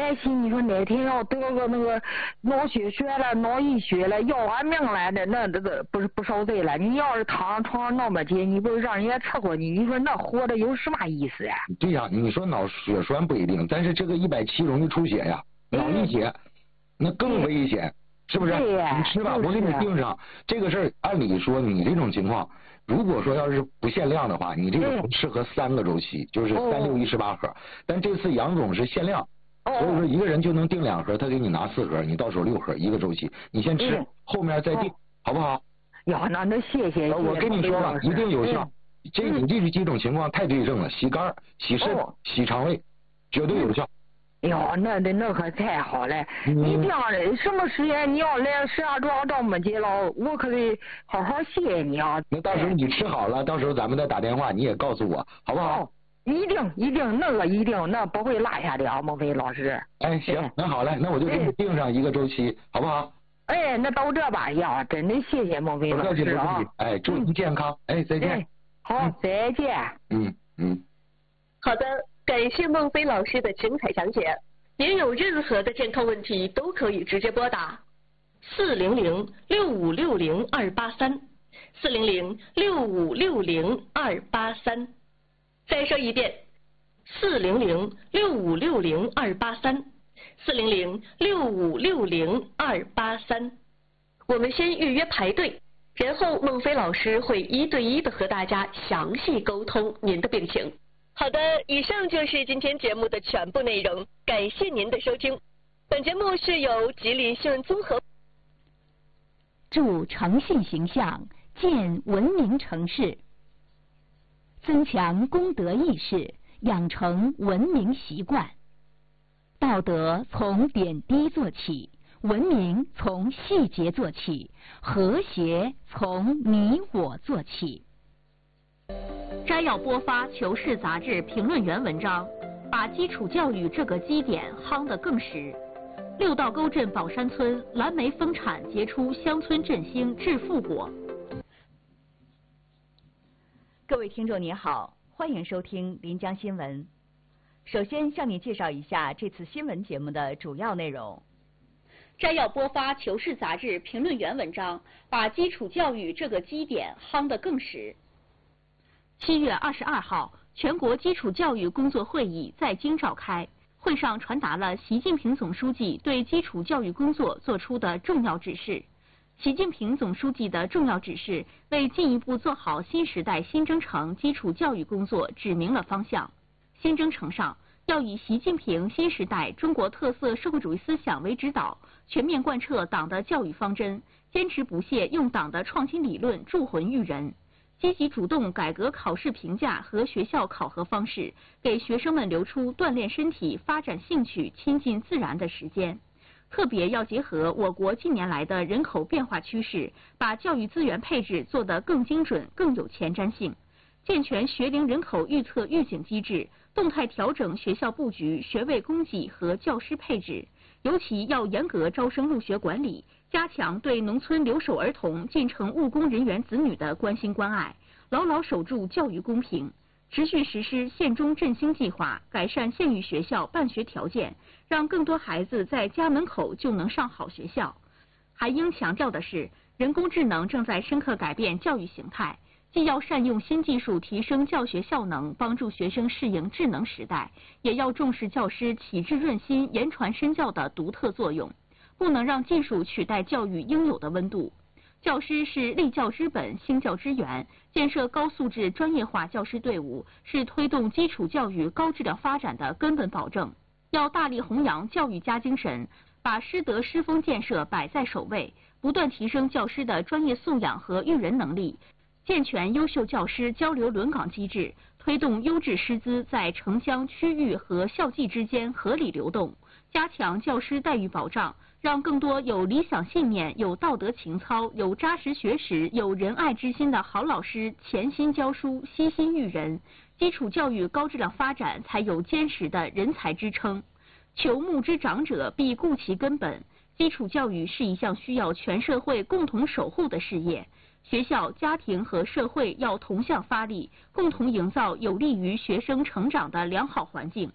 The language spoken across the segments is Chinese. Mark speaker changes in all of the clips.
Speaker 1: 担心，你说哪天要得个那个脑血血了、脑溢血了，要俺命了，那不受罪了。你要是躺床上那么久，你不是让人家伺候你，你说那活着有什么意思呀？
Speaker 2: 对呀，你说脑血栓不一定，但是这个170容易出血呀，脑溢血那更危险，是不是？
Speaker 1: 对呀，
Speaker 2: 你吃吧，我给你定上。这个事儿按理说你这种情况，如果说要是不限量的话，你这个适合3个周期，就是3、6、18盒。但这次杨总是限量。所以说一个人就能订2盒，他给你拿4盒，你到手6盒1个周期，你先吃，后面再订，好不好？
Speaker 1: 呀，那谢谢。
Speaker 2: 我跟你说了，一定有效。你这几种情况太对症了，洗肝、洗肾、洗肠胃，绝对有效。
Speaker 1: 哟，那可太好了！你这样的什么时间你要来石家庄这么久了，我可得好好谢谢你啊。
Speaker 2: 那到时候你吃好了，到时候咱们再打电话，你也告诉我，好不好？
Speaker 1: 一定，那个一定，那不会落下的啊，孟非老师。
Speaker 2: 哎，行，那好嘞，那我就给你定上1个周期，好不好？
Speaker 1: 哎，那到这吧，呀，真的谢谢孟非老师啊！
Speaker 2: 哎，祝您健康，哎，再见。
Speaker 1: 好，再见。
Speaker 3: 好的，感谢孟非老师的精彩讲解。您有任何的健康问题都可以直接拨打400-6560-283，400-6560-283。再说一遍，400-6560-283，400-6560-283。我们先预约排队，然后孟非老师会1对1的和大家详细沟通您的病情。好的，以上就是今天节目的全部内容，感谢您的收听。本节目是由吉林新闻综合
Speaker 4: 筑诚信形象，建文明城市，增强公德意识，养成文明习惯。道德从点滴做起，文明从细节做起，和谐从你我做起。摘要播发《求是》杂志评论员文章，把基础教育这个基点夯得更实。六道沟镇宝山村蓝莓丰产，结出乡村振兴致富果。各位听众您好，欢迎收听临江新闻。首先向你介绍一下这次新闻节目的主要内容。摘要播发《求是》杂志评论员文章，把基础教育这个基点夯得更实。7月22号，全国基础教育工作会议在京召开，会上传达了习近平总书记对基础教育工作作出的重要指示。习近平总书记的重要指示，为进一步做好新时代新征程基础教育工作指明了方向。新征程上，要以习近平新时代中国特色社会主义思想为指导，全面贯彻党的教育方针，坚持不懈用党的创新理论铸魂育人。积极主动改革考试评价和学校考核方式，给学生们留出锻炼身体、发展兴趣、亲近自然的时间。特别要结合我国近年来的人口变化趋势，把教育资源配置做得更精准、更有前瞻性，健全学龄人口预测预警机制，动态调整学校布局、学位供给和教师配置。尤其要严格招生入学管理，加强对农村留守儿童、进城务工人员子女的关心关爱，牢牢守住教育公平。持续实施县中振兴计划，改善县域学校办学条件，让更多孩子在家门口就能上好学校。还应强调的是，人工智能正在深刻改变教育形态，既要善用新技术提升教学效能，帮助学生适应智能时代，也要重视教师启智润心、言传身教的独特作用，不能让技术取代教育应有的温度。教师是立教之本、兴教之源，建设高素质专业化教师队伍是推动基础教育高质量发展的根本保证。要大力弘扬教育家精神，把师德师风建设摆在首位，不断提升教师的专业素养和育人能力，健全优秀教师交流轮岗机制，推动优质师资在城乡区域和校际之间合理流动，加强教师待遇保障，让更多有理想信念、有道德情操、有扎实学识、有仁爱之心的好老师潜心教书、悉心育人，基础教育高质量发展才有坚实的人才支撑。求木之长者，必固其根本。基础教育是一项需要全社会共同守护的事业，学校、家庭和社会要同向发力，共同营造有利于学生成长的良好环境，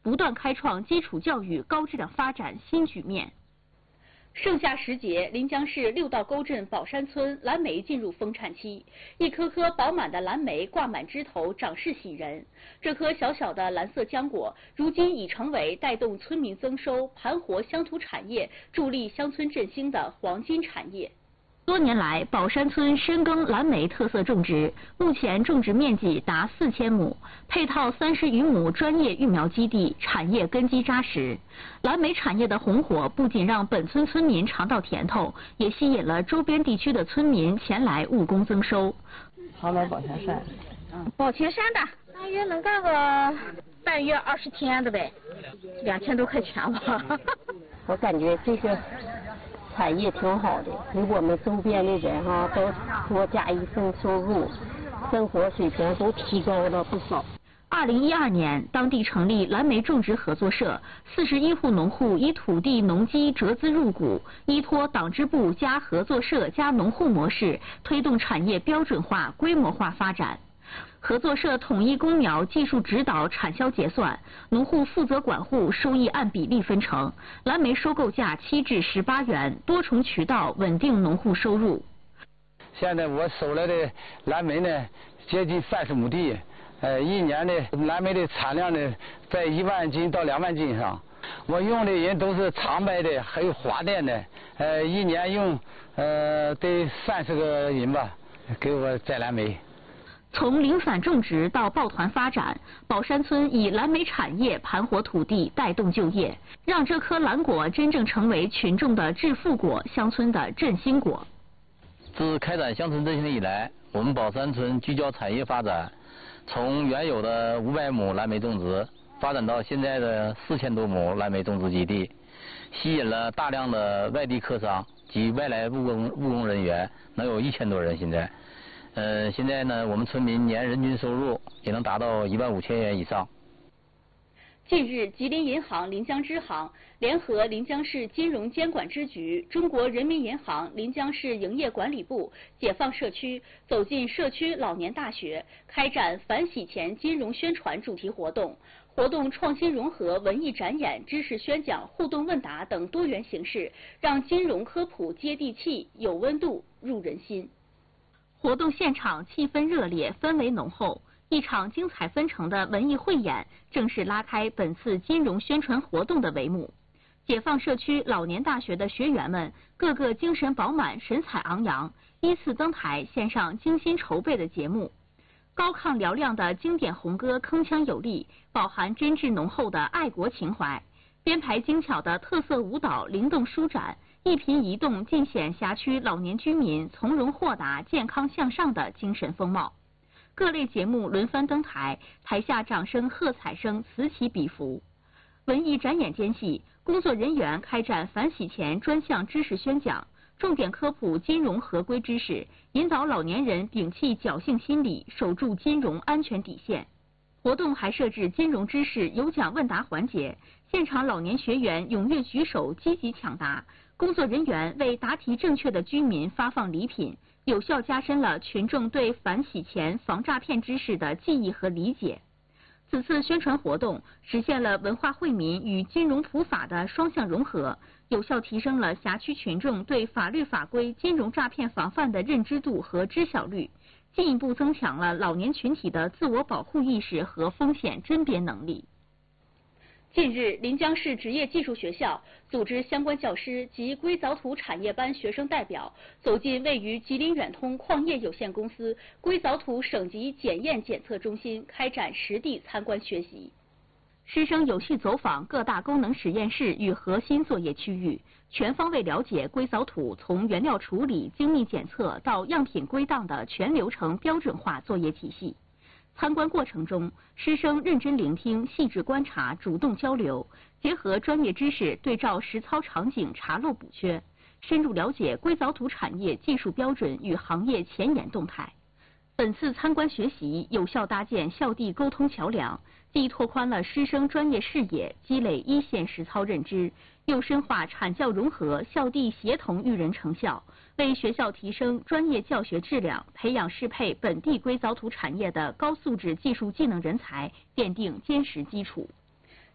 Speaker 4: 不断开创基础教育高质量发展新局面。盛夏时节，临江市六道沟镇宝山村蓝莓进入丰产期，一颗颗饱满的蓝莓挂满枝头，长势喜人。这颗小小的蓝色浆果，如今已成为带动村民增收、盘活乡土产业、助力乡村振兴的黄金产业。多年来，宝山村深耕蓝莓特色种植，目前种植面积达4000亩，配套30余亩专业育苗基地，产业根基扎实。蓝莓产业的红火不仅让本村村民尝到甜头，也吸引了周边地区的村民前来务工增收。
Speaker 5: 好来宝泉山，
Speaker 6: 宝泉山的大约能干个半月20天的呗，2000多块钱吧。
Speaker 5: 我感觉这个产业挺好的，给我们周边的人哈都多加一份收入，生活水平都提高了不少。
Speaker 4: 2012年，当地成立蓝莓种植合作社，41户农户以土地农机折资入股，依托党支部加合作社加农户模式，推动产业标准化、规模化发展。合作社统一供苗、技术指导、产销结算，农户负责管护，收益按比例分成。蓝莓收购价7至18元，多重渠道稳定农户收入。
Speaker 7: 现在我收来的蓝莓呢，接近30亩地，一年的蓝莓的产量呢，在1万斤到2万斤上。我用的人都是长白的，还有华电的，一年用得30个人吧，给我摘蓝莓。
Speaker 4: 从零散种植到抱团发展，宝山村以蓝莓产业盘活土地，带动就业，让这颗蓝果真正成为群众的致富果，乡村的振兴果。
Speaker 8: 自开展乡村振兴以来，我们宝山村聚焦产业发展，从原有的500亩蓝莓种植，发展到现在的4000多亩蓝莓种植基地，吸引了大量的外地客商及外来务工人员，能有1000多人现在。现在呢，我们村民年人均收入也能达到15000元以上。
Speaker 4: 近日，吉林银行临江支行联合临江市金融监管支局、中国人民银行临江市营业管理部、解放社区走进社区老年大学，开展反洗钱金融宣传主题活动。活动创新融合文艺展演、知识宣讲、互动问答等多元形式，让金融科普接地气、有温度、入人心。活动现场气氛热烈，氛围浓厚。一场精彩纷呈的文艺汇演正式拉开本次金融宣传活动的帷幕。解放社区老年大学的学员们个个精神饱满、神采昂扬，依次登台献上精心筹备的节目。高亢嘹亮的经典红歌铿锵有力，饱含真挚浓厚的爱国情怀；编排精巧的特色舞蹈灵动舒展，一颦一动尽显辖区老年居民从容豁达、健康向上的精神风貌。各类节目轮番登台，台下掌声、喝彩声此起彼伏。文艺展演间隙，工作人员开展反洗钱专项知识宣讲，重点科普金融合规知识，引导老年人摒弃侥幸心理，守住金融安全底线。活动还设置金融知识有奖问答环节，现场老年学员踊跃举手，积极抢答。工作人员为答题正确的居民发放礼品，有效加深了群众对反洗钱、防诈骗知识的记忆和理解。此次宣传活动实现了文化惠民与金融普法的双向融合，有效提升了辖区群众对法律法规、金融诈骗防范的认知度和知晓率，进一步增强了老年群体的自我保护意识和风险甄别能力。近日，临江市职业技术学校组织相关教师及硅藻土产业班学生代表走进位于吉林远通矿业有限公司硅藻土省级检验检测中心，开展实地参观学习。师生有序走访各大功能实验室与核心作业区域，全方位了解硅藻土从原料处理、精密检测到样品归档的全流程标准化作业体系。参观过程中，师生认真聆听、细致观察、主动交流，结合专业知识对照实操场景查漏补缺，深入了解硅藻土产业技术标准与行业前沿动态。本次参观学习有效搭建校地沟通桥梁，既拓宽了师生专业视野，积累一线实操认知，又深化产教融合、校地协同育人成效，为学校提升专业教学质量、培养适配本地硅藻土产业的高素质技术技能人才奠定坚实基础。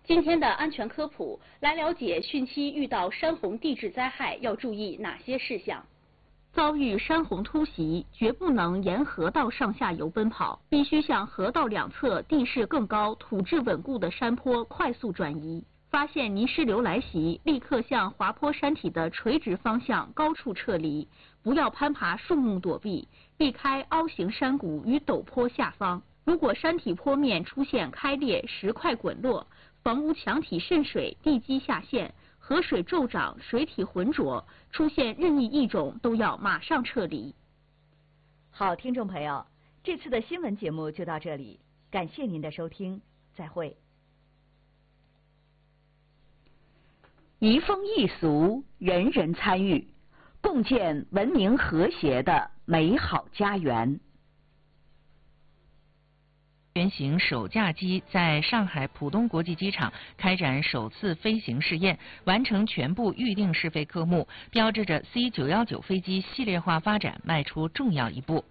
Speaker 4: 今天的安全科普，来了解汛期遇到山洪地质灾害要注意哪些事项。遭遇山洪突袭，绝不能沿河道上下游奔跑，必须向河道两侧地势更高、土质稳固的山坡快速转移。发现泥石流来袭，立刻向滑坡山体的垂直方向高处撤离，不要攀爬树木躲避，避开凹形山谷与陡坡下方。如果山体坡面出现开裂、石块滚落，房屋墙体渗水、地基下陷，河水骤涨、水体浑浊，出现任意一种都要马上撤离。
Speaker 9: 好，听众朋友，这次的新闻节目就到这里，感谢您的收听，再会。移风易俗，人人参与，共建文明和谐的美好家园。
Speaker 10: 原型首架机在上海浦东国际机场开展首次飞行试验，完成全部预定试飞科目，标志着 C919飞机系列化发展迈出重要一步。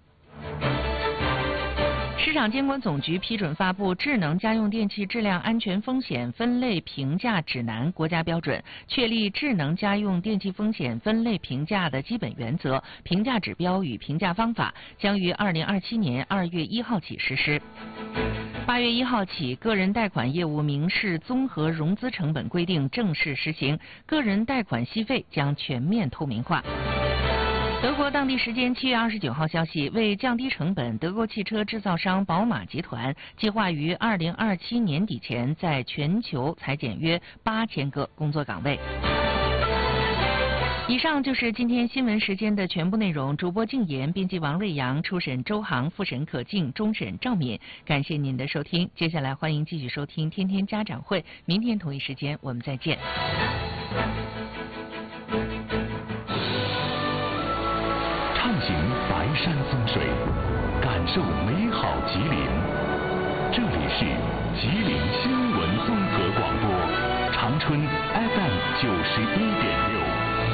Speaker 10: 市场监管总局批准发布《智能家用电器质量安全风险分类评价指南》国家标准，确立智能家用电器风险分类评价的基本原则、评价指标与评价方法，将于2027年2月1号起实施。8月1号起，个人贷款业务民事综合融资成本规定正式实行，个人贷款息费将全面透明化。德国当地时间7月29号消息，为降低成本，德国汽车制造商宝马集团计划于2027年底前在全球裁减约8000个工作岗位。以上就是今天新闻时间的全部内容。主播静言，编辑王瑞阳，初审周航，复审可静，终审赵敏。感谢您的收听，接下来欢迎继续收听天天家长会，明天同一时间我们再见。
Speaker 11: 畅行白山风水，感受美好吉林。这里是吉林新闻综合广播，长春 FM 91.6。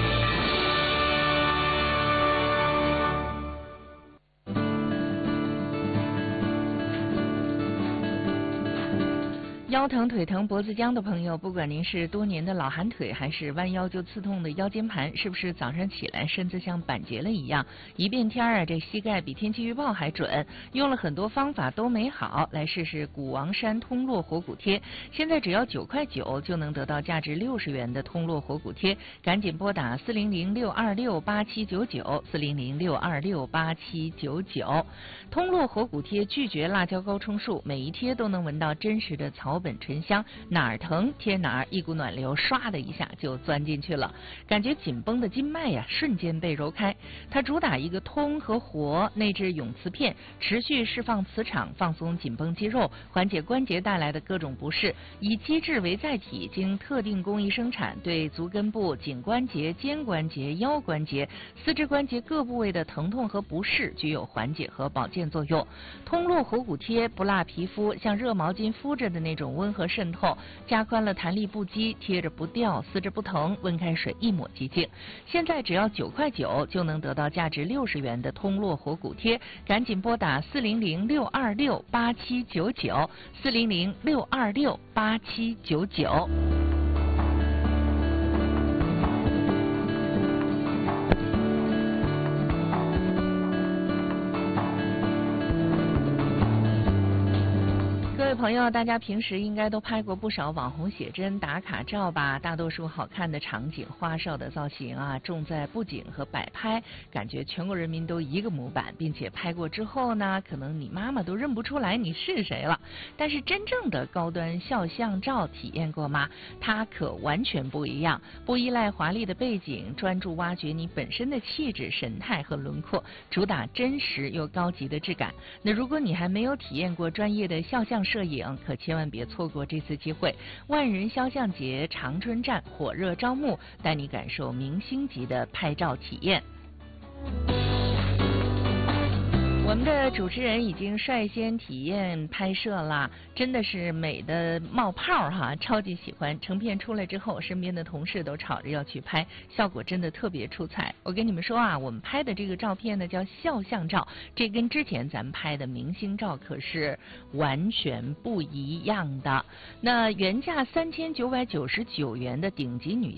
Speaker 10: 腰疼、腿疼、脖子僵的朋友，不管您是多年的老寒腿，还是弯腰就刺痛的腰间盘，是不是早上起来身子像板结了一样？一变天啊，这膝盖比天气预报还准。用了很多方法都没好，来试试古王山通络活骨贴。现在只要9块9就能得到价值60元的通络活骨贴，赶紧拨打400-626-8799，400-626-8799。通络活骨贴拒绝辣椒高冲术，每一贴都能闻到真实的草本醇香，哪儿疼贴哪儿，一股暖流唰的一下就钻进去了，感觉紧绷的筋脉呀瞬间被揉开。它主打一个通和活，内置永磁片，持续释放磁场，放松紧绷肌肉，缓解关节带来的各种不适。以机制为载体，经特定工艺生产，对足根部、颈关节、肩关节、腰关节、四肢关节各部位的疼痛和不适具有缓解和保健作用。通络活骨贴不辣皮肤，像热毛巾敷着的那种温和渗透，加宽了弹力不羁，贴着不掉，撕着不疼，温开水一抹即净。现在只要9块9就能得到价值60元的通络活骨贴，赶紧拨打400-626-8799，400-626-8799。各位朋友，大家平时应该都拍过不少网红写真打卡照吧？大多数好看的场景、花哨的造型啊，重在布景和摆拍，感觉全国人民都一个模板，并且拍过之后呢，可能你妈妈都认不出来你是谁了。但是真正的高端肖像照体验过吗？它可完全不一样，不依赖华丽的背景，专注挖掘你本身的气质、神态和轮廓，主打真实又高级的质感。那如果你还没有体验过专业的肖像摄影，可千万别错过这次机会。万人肖像节长春站火热招募，带你感受明星级的拍照体验。 我们的主持人已经率先体验拍摄了，真的是美的冒泡哈，超级喜欢。成片出来之后，身边的同事都吵着要去拍，效果真的特别出彩。我跟你们说啊，我们拍的这个照片呢叫肖像照，这跟之前咱们拍的明星照可是完全不一样的。那原价3999元的顶级女